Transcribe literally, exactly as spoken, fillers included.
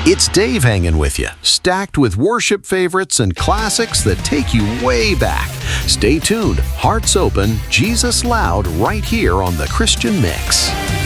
It's Dave hanging with you, stacked with worship favorites and classics that take you way back. Stay tuned, hearts open, Jesus loud, right here on The Christian Mix.